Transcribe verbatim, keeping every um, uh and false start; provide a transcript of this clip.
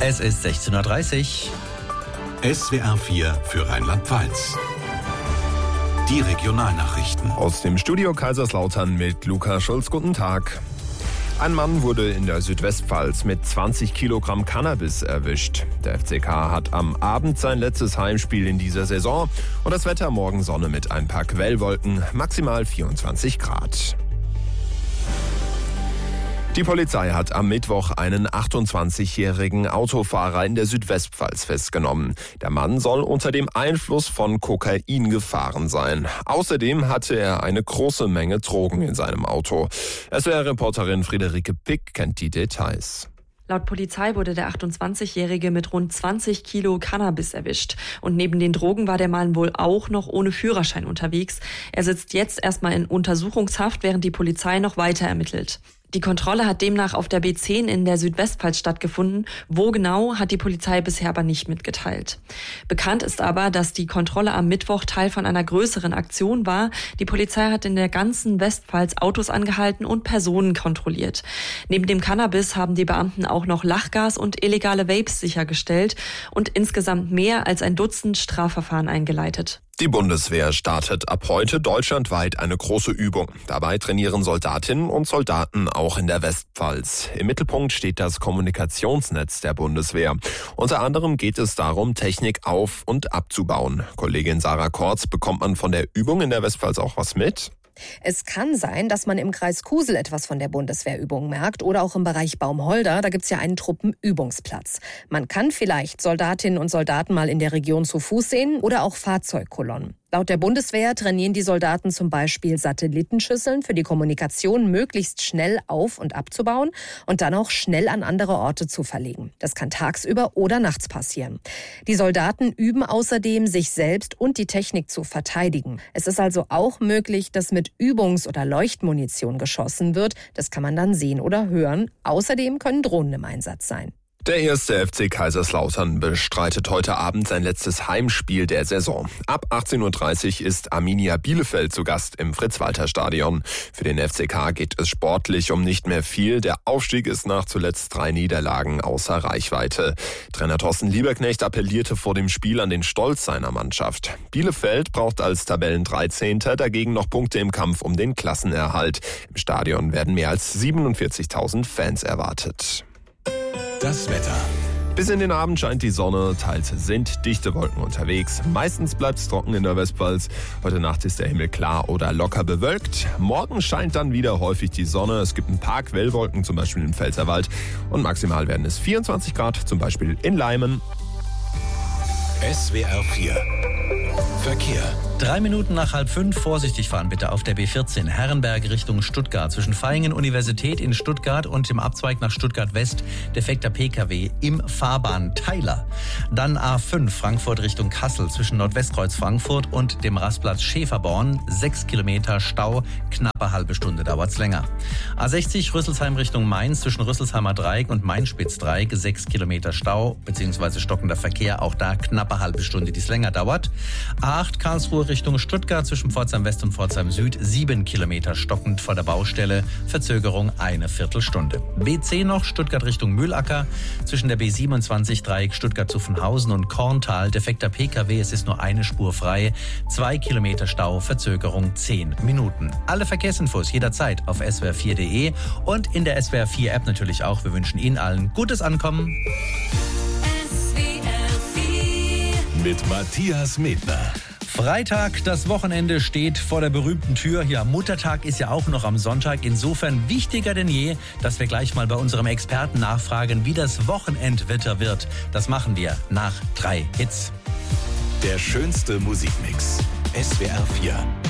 Es ist sechzehn Uhr dreißig. S W R vier für Rheinland-Pfalz. Die Regionalnachrichten. Aus dem Studio Kaiserslautern mit Luca Schulz. Guten Tag. Ein Mann wurde in der Südwestpfalz mit zwanzig Kilogramm Cannabis erwischt. Der F C K hat am Abend sein letztes Heimspiel in dieser Saison. Und das Wetter morgen Sonne mit ein paar Quellwolken, maximal vierundzwanzig Grad. Die Polizei hat am Mittwoch einen achtundzwanzigjährigen Autofahrer in der Südwestpfalz festgenommen. Der Mann soll unter dem Einfluss von Kokain gefahren sein. Außerdem hatte er eine große Menge Drogen in seinem Auto. S W R-Reporterin Friederike Pick kennt die Details. Laut Polizei wurde der achtundzwanzigjährige mit rund zwanzig Kilo Cannabis erwischt. Und neben den Drogen war der Mann wohl auch noch ohne Führerschein unterwegs. Er sitzt jetzt erstmal in Untersuchungshaft, während die Polizei noch weiter ermittelt. Die Kontrolle hat demnach auf der B zehn in der Südwestpfalz stattgefunden. Wo genau, hat die Polizei bisher aber nicht mitgeteilt. Bekannt ist aber, dass die Kontrolle am Mittwoch Teil von einer größeren Aktion war. Die Polizei hat in der ganzen Westpfalz Autos angehalten und Personen kontrolliert. Neben dem Cannabis haben die Beamten auch noch Lachgas und illegale Vapes sichergestellt und insgesamt mehr als ein Dutzend Strafverfahren eingeleitet. Die Bundeswehr startet ab heute deutschlandweit eine große Übung. Dabei trainieren Soldatinnen und Soldaten auch in der Westpfalz. Im Mittelpunkt steht das Kommunikationsnetz der Bundeswehr. Unter anderem geht es darum, Technik auf- und abzubauen. Kollegin Sarah Kortz, bekommt man von der Übung in der Westpfalz auch was mit? Es kann sein, dass man im Kreis Kusel etwas von der Bundeswehrübung merkt oder auch im Bereich Baumholder. Da gibt's ja einen Truppenübungsplatz. Man kann vielleicht Soldatinnen und Soldaten mal in der Region zu Fuß sehen oder auch Fahrzeugkolonnen. Laut der Bundeswehr trainieren die Soldaten zum Beispiel Satellitenschüsseln für die Kommunikation möglichst schnell auf- und abzubauen und dann auch schnell an andere Orte zu verlegen. Das kann tagsüber oder nachts passieren. Die Soldaten üben außerdem, sich selbst und die Technik zu verteidigen. Es ist also auch möglich, dass mit Übungs- oder Leuchtmunition geschossen wird. Das kann man dann sehen oder hören. Außerdem können Drohnen im Einsatz sein. Der erste F C Kaiserslautern bestreitet heute Abend sein letztes Heimspiel der Saison. Ab achtzehn Uhr dreißig ist Arminia Bielefeld zu Gast im Fritz-Walter-Stadion. Für den F C K geht es sportlich um nicht mehr viel. Der Aufstieg ist nach zuletzt drei Niederlagen außer Reichweite. Trainer Thorsten Lieberknecht appellierte vor dem Spiel an den Stolz seiner Mannschaft. Bielefeld braucht als Tabellendreizehnter dagegen noch Punkte im Kampf um den Klassenerhalt. Im Stadion werden mehr als siebenundvierzigtausend Fans erwartet. Das Wetter. Bis in den Abend scheint die Sonne, teils sind dichte Wolken unterwegs. Meistens bleibt es trocken in der Westpfalz. Heute Nacht ist der Himmel klar oder locker bewölkt. Morgen scheint dann wieder häufig die Sonne. Es gibt ein paar Quellwolken, zum Beispiel im Pfälzerwald. Und maximal werden es vierundzwanzig Grad, zum Beispiel in Leimen. S W R vier Verkehr. Drei Minuten nach halb fünf, vorsichtig fahren bitte auf der B vierzehn, Herrenberg Richtung Stuttgart. Zwischen Vaihingen Universität in Stuttgart und dem Abzweig nach Stuttgart West, defekter P K W im Fahrbahnteiler. Dann A fünf, Frankfurt Richtung Kassel, zwischen Nordwestkreuz Frankfurt und dem Rastplatz Schäferborn. Sechs Kilometer Stau, knappe halbe Stunde dauert's länger. A sechzig, Rüsselsheim Richtung Mainz, zwischen Rüsselsheimer Dreieck und Mainspitzdreieck. Sechs Kilometer Stau, beziehungsweise stockender Verkehr, auch da knappe halbe Stunde, die es länger dauert. A acht, Karlsruhe Richtung Stuttgart, zwischen Pforzheim West und Pforzheim Süd, sieben Kilometer stockend vor der Baustelle, Verzögerung eine Viertelstunde. B zehn noch, Stuttgart Richtung Mühlacker, zwischen der B siebenundzwanzig, Dreieck Stuttgart-Zuffenhausen und Korntal, defekter P K W, es ist nur eine Spur frei, zwei Kilometer Stau, Verzögerung zehn Minuten. Alle Verkehrsinfos jederzeit auf S W R vier punkt de und in der S W R vier App natürlich auch. Wir wünschen Ihnen allen gutes Ankommen. S W R vier mit Matthias Medner. Freitag, das Wochenende steht vor der berühmten Tür. Ja, Muttertag ist ja auch noch am Sonntag. Insofern wichtiger denn je, dass wir gleich mal bei unserem Experten nachfragen, wie das Wochenendwetter wird. Das machen wir nach drei Hits. Der schönste Musikmix. S W R vier.